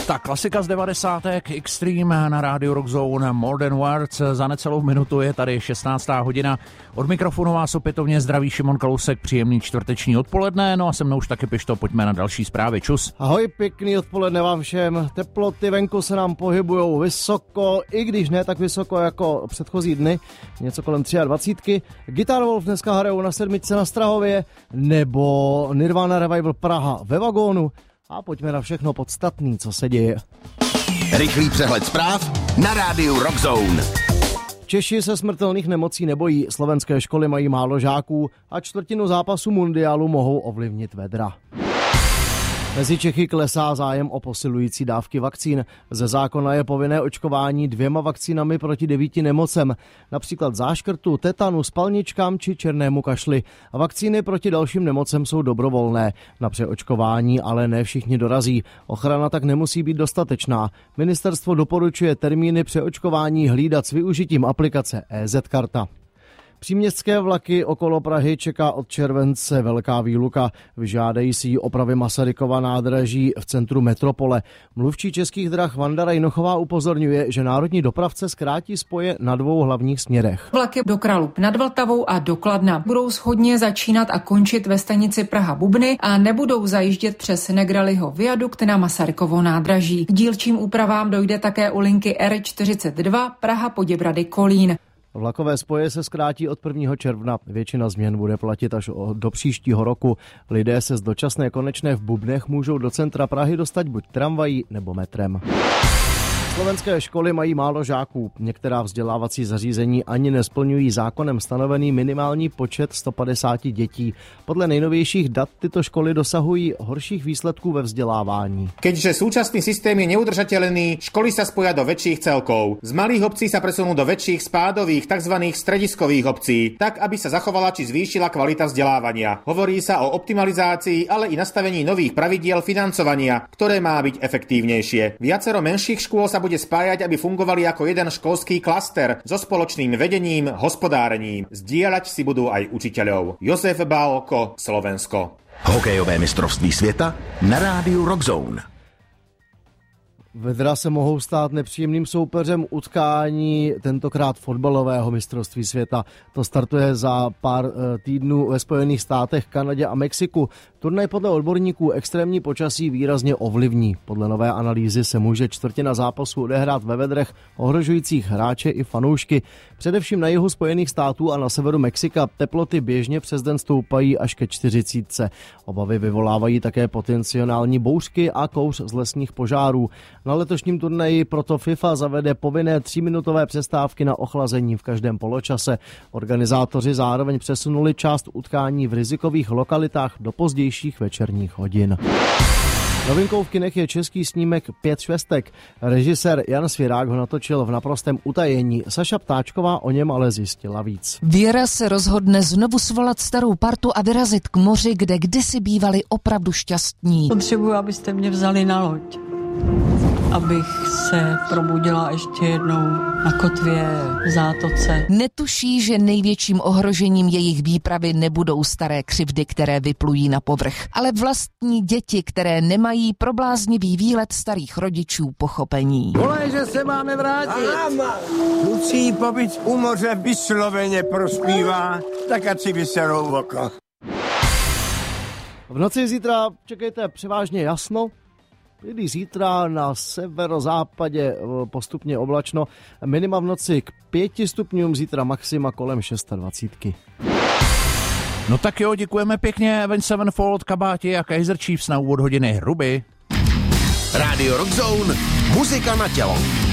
Tak klasika z 90. Extreme na rádiu Rockzone, More Than Words. Za necelou minutu je tady 16. hodina. Od mikrofonu vás opětovně zdraví Šimon Kalousek, příjemný čtvrteční odpoledne, no a se mnou už taky Pišto, pojďme na další zprávy. Čus. Ahoj, pěkný odpoledne vám všem. Teploty venku se nám pohybujou vysoko, i když ne tak vysoko jako předchozí dny, něco kolem 23. Guitar Wolf dneska hrajou na 7 na Strahově, nebo Nirvana Revival Praha ve Vagónu. A pojďme na všechno podstatný, co se děje. Rychlý přehled zpráv na rádiu Rockzone. Češi se smrtelných nemocí nebojí, slovenské školy mají málo žáků a čtvrtinu zápasu mundiálu mohou ovlivnit vedra. Mezi Čechy klesá zájem o posilující dávky vakcín. Ze zákona je povinné očkování 2 vakcínami proti 9 nemocem, například záškrtu, tetanu, spalničkám či černému kašli. A vakcíny proti dalším nemocem jsou dobrovolné. Na přeočkování ale ne všichni dorazí. Ochrana tak nemusí být dostatečná. Ministerstvo doporučuje termíny přeočkování hlídat s využitím aplikace EZ-karta. Příměstské vlaky okolo Prahy čeká od července velká výluka. Vyžádají si ji opravy Masarykova nádraží v centru metropole. Mluvčí Českých drah Vanda Rajnochová upozorňuje, že národní dopravce zkrátí spoje na 2 hlavních směrech. Vlaky do Kralupy nad Vltavou a do Kladna budou shodně začínat a končit ve stanici Praha-Bubny a nebudou zajíždět přes Negraliho viadukt na Masarykovo nádraží. K dílčím úpravám dojde také u linky R42 Praha-Poděbrady-Kolín. Vlakové spoje se zkrátí od 1. června. Většina změn bude platit až do příštího roku. Lidé se z dočasné konečné v Bubnech můžou do centra Prahy dostat buď tramvají nebo metrem. Slovenské školy mají málo žáků. Některá vzdělávací zařízení ani nesplňují zákonem stanovený minimální počet 150 dětí. Podle nejnovějších dat tyto školy dosahují horších výsledků ve vzdelávání. Keďže súčasný systém je neudržateľný, školy sa spoja do väčších celkov. Z malých obcí sa presunú do väčších spádových, tzv. Strediskových obcí, tak aby sa zachovala či zvýšila kvalita vzdelávania. Hovorí sa o optimalizácii, ale i nastavení nových pravidiel financovania, ktoré má byť efektívnejšie. Viacero menších škôl sa bude spájať, aby fungovali ako jeden školský klaster so spoločným vedením, hospodárením. Zdieľať si budú aj učiteľov. Josef Bálko, Slovensko. Hokejové mistrovství světa na rádiu Rockzone. Vedra se mohou stát nepříjemným soupeřem utkání, tentokrát fotbalového mistrovství světa. To startuje za pár týdnů ve Spojených státech, Kanadě a Mexiku. Turnaj podle odborníků extrémní počasí výrazně ovlivní. Podle nové analýzy se může čtvrtina zápasů odehrát ve vedrech ohrožujících hráče i fanoušky. Především na jihu Spojených států a na severu Mexika teploty běžně přes den stoupají až ke 40. Obavy vyvolávají také potenciální bouřky a kouř z lesních požárů. Na letošním turnaji proto FIFA zavede povinné 3minutové přestávky na ochlazení v každém poločase. Organizátoři zároveň přesunuli část utkání v rizikových lokalitách do pozdějších večerních hodin. Novinkou v kinech je český snímek 5 švestek. Režisér Jan Svirák ho natočil v naprostém utajení. Saša Ptáčková o něm ale zjistila víc. Věra se rozhodne znovu svolat starou partu a vyrazit k moři, kde kdysi bývali opravdu šťastní. Potřebuji, abyste mě vzali na loď, abych se probudila ještě jednou na kotvě v zátoce. Netuší, že největším ohrožením jejich výpravy nebudou staré křivdy, které vyplují na povrch, ale vlastní děti, které nemají pro bláznivý výlet starých rodičů pochopení. Volej, že se máme vrátit. Musí pobyt u moře vysloveně prospívá, tak ať si vyserou oko. V noci zítra čekejte převážně jasno. Když zítra na severozápadě postupně oblačno, minima v noci k 5 stupňům, zítra maxima kolem 26. No tak jo, děkujeme pěkně Avenged Sevenfold, Kabáti a Kaiser Chiefs na úvod hodiny. Ruby. Radio Rockzone, muzika na tělo.